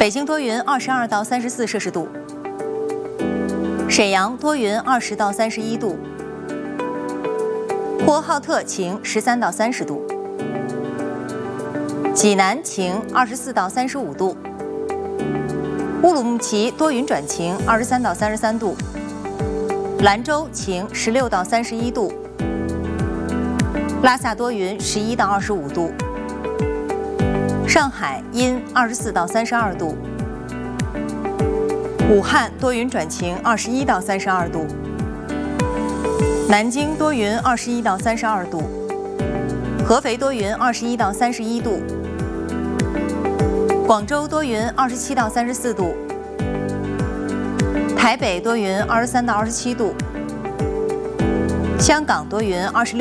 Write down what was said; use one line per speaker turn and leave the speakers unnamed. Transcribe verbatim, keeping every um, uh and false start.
北京多云，二十二到三十四摄氏度。沈阳多云，二十到三十一度。呼和浩特晴，十三到三十度。济南晴，二十四到三十五度。乌鲁木齐多云转晴，二十三到三十三度。兰州晴，十六到三十一度。拉萨多云，十一到二十五度。上海阴，二十四到三十二度。武汉多云转晴，二十一到三十二度。南京多云，二十一到三十二度。合肥多云，二十一到三十一度。广州多云，二十七到三十四度。台北多云，二十三到二十七度。香港多云，二十六。